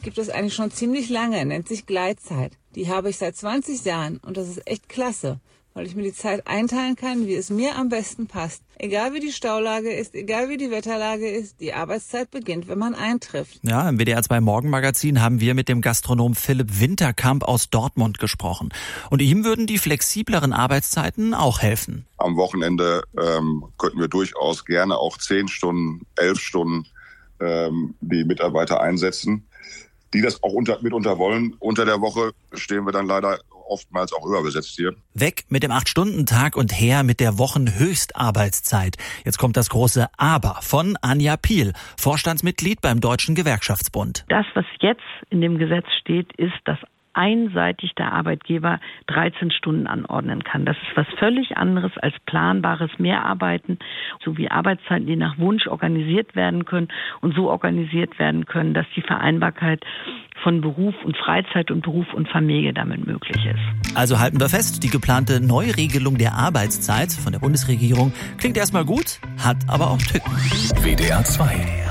gibt es eigentlich schon ziemlich lange, nennt sich Gleitzeit. Die habe ich seit 20 Jahren und das ist echt klasse, weil ich mir die Zeit einteilen kann, wie es mir am besten passt. Egal wie die Staulage ist, egal wie die Wetterlage ist, die Arbeitszeit beginnt, wenn man eintrifft. Ja, im WDR 2 Morgenmagazin haben wir mit dem Gastronom Philipp Winterkamp aus Dortmund gesprochen. Und ihm würden die flexibleren Arbeitszeiten auch helfen. Am Wochenende könnten wir durchaus gerne auch 10 Stunden, 11 Stunden die Mitarbeiter einsetzen, die das auch mitunter wollen. Unter der Woche stehen wir dann leider oftmals auch überbesetzt hier. Weg mit dem 8-Stunden-Tag und her mit der Wochenhöchstarbeitszeit. Jetzt kommt das große Aber von Anja Piel, Vorstandsmitglied beim Deutschen Gewerkschaftsbund. Das, was jetzt in dem Gesetz steht, ist, dass einseitig der Arbeitgeber 13 Stunden anordnen kann. Das ist was völlig anderes als planbares Mehrarbeiten, sowie Arbeitszeiten, die nach Wunsch organisiert werden können und so organisiert werden können, dass die Vereinbarkeit von Beruf und Freizeit und Beruf und Familie damit möglich ist. Also halten wir fest, die geplante Neuregelung der Arbeitszeit von der Bundesregierung klingt erstmal gut, hat aber auch Tücken. WDR 2